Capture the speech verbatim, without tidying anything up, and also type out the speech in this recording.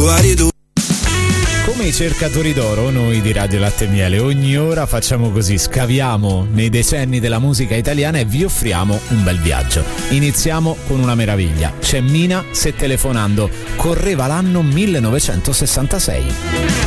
Come i cercatori d'oro, noi di Radio Latte e Miele ogni ora facciamo così, scaviamo nei decenni della musica italiana e vi offriamo un bel viaggio. Iniziamo con una meraviglia. C'è Mina, Se telefonando, correva l'anno millenovecentosessantasei.